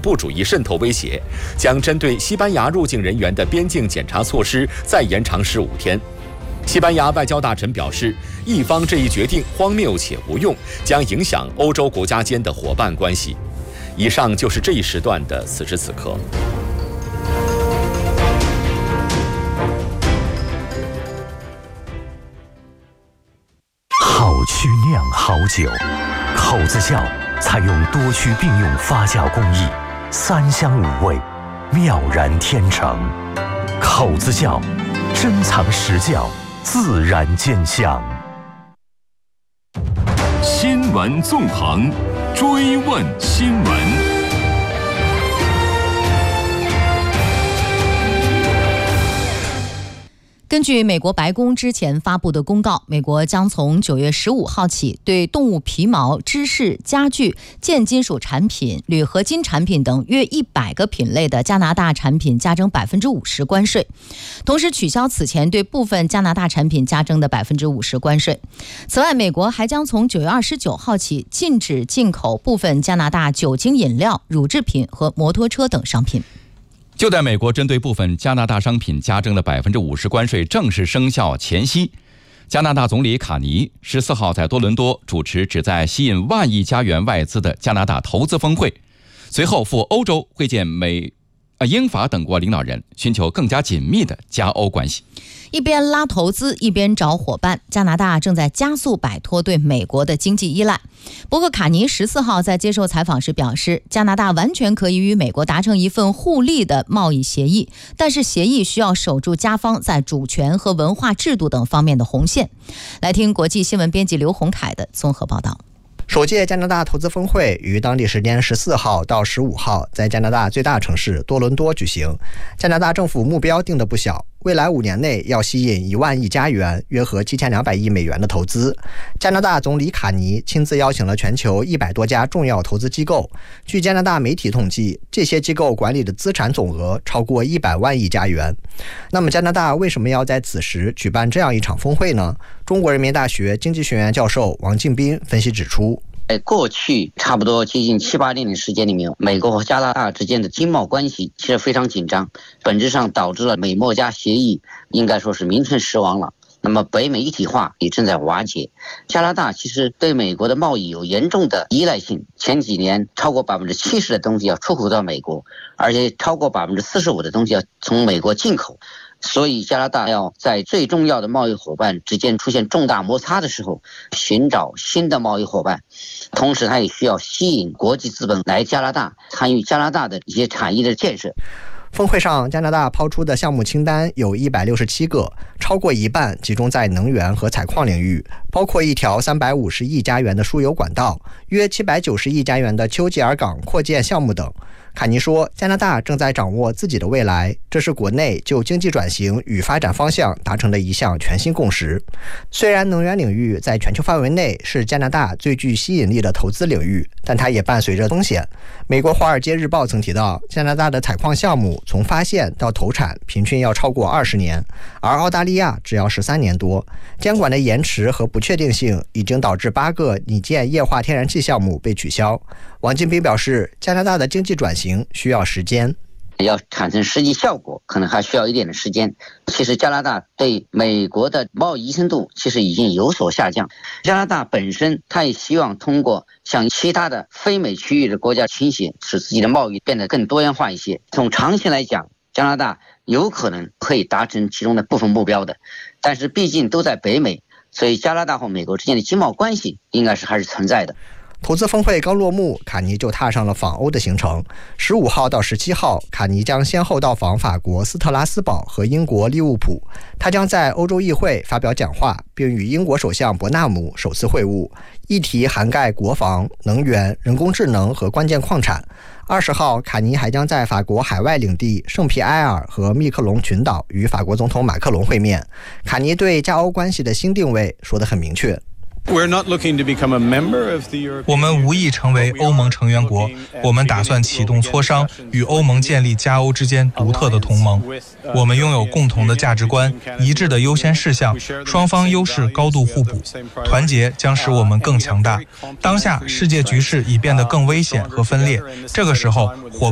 怖主义渗透威胁，将针对西班牙入境人员的边境检查措施再延长15天。西班牙外交大臣表示，一方这一决定荒谬且无用，将影响欧洲国家间的伙伴关系。以上就是这一时段的此时此刻。 好曲酿好酒，口子窖采用多区并用发酵工艺，3香5味，妙然天成。口子窖，珍藏实窖，自然见香。 新闻纵横，追问新闻。 根据美国白宫之前发布的公告，美国将从9月15号起对动物皮毛、芝士、家具、建金属产品、铝合金产品等约100个品类的加拿大产品加征50%关税，同时取消此前对部分加拿大产品加征的50%关税。此外，美国还将从9月29号起禁止进口部分加拿大酒精饮料、乳制品和摩托车等商品。 就在美国针对部分加拿大商品加征的50%关税正式生效前夕，加拿大总理卡尼14号在多伦多主持旨在吸引1万亿加元外资的加拿大投资峰会，随后赴欧洲会见英法等国领导人，寻求更加紧密的加欧关系。 一边拉投资，一边找伙伴，加拿大正在加速摆脱对美国的经济依赖。不过，卡尼14号在接受采访时表示，加拿大完全可以与美国达成一份互利的贸易协议，但是协议需要守住加方在主权和文化制度等方面的红线。来听国际新闻编辑刘洪凯的综合报道。 首届加拿大投资峰会于当地时间14号到15号在加拿大最大城市多伦多举行。加拿大政府目标定得不小，未来5年内要吸引1万亿加元，约合7200亿美元的投资。加拿大总理卡尼亲自邀请了全球100多家重要投资机构。据加拿大媒体统计，这些机构管理的资产总额超过100万亿加元。那么加拿大为什么要在此时举办这样一场峰会呢？中国人民大学经济学院教授王敬斌分析指出， 在过去差不多接近7、8年的时间里面，美国和加拿大之间的经贸关系其实非常紧张，本质上导致了美墨加协议应该说是名存实亡了。那么北美一体化也正在瓦解。加拿大其实对美国的贸易有严重的依赖性，前几年超过70%的东西要出口到美国，而且超过45%的东西要从美国进口。所以加拿大要在最重要的贸易伙伴之间出现重大摩擦的时候，寻找新的贸易伙伴，同时它也需要吸引国际资本来加拿大参与加拿大的一些产业的建设。 峰会上，加拿大抛出的项目清单有167个，超过一半集中在能源和采矿领域，包括一条350亿加元的输油管道、约790亿加元的丘吉尔港扩建项目等。卡尼说，加拿大正在掌握自己的未来，这是国内就经济转型与发展方向达成的一项全新共识。虽然能源领域在全球范围内是加拿大最具吸引力的投资领域，但它也伴随着风险。美国《华尔街日报》曾提到，加拿大的采矿项目从发现到投产平均要超过20年，而澳大利亚只要13年多。监管的延迟和不确定性已经导致8个拟建液化天然气项目被取消。王金斌表示，加拿大的经济转型需要时间， 要产生实际效果可能还需要一点的时间。其实加拿大对美国的贸易依存度其实已经有所下降，加拿大本身它也希望通过向其他的非美区域的国家倾斜，使自己的贸易变得更多元化一些。从长期来讲，加拿大有可能可以达成其中的部分目标的，但是毕竟都在北美，所以加拿大和美国之间的经贸关系应该是还是存在的。 投资峰会刚落幕，卡尼就踏上了访欧的行程。15号到17号，卡尼将先后到访法国斯特拉斯堡和英国利物浦。他将在欧洲议会发表讲话，并与英国首相伯纳姆首次会晤，议题涵盖国防、能源、人工智能和关键矿产。20号，卡尼还将在法国海外领地圣皮埃尔和密克隆群岛与法国总统马克龙会面。卡尼对加欧关系的新定位说得很明确。 我们无意成为欧盟成员国，我们打算启动磋商，与欧盟建立加欧之间独特的同盟。我们拥有共同的价值观、一致的优先事项，双方优势高度互补，团结将使我们更强大。当下世界局势已变得更危险和分裂，这个时候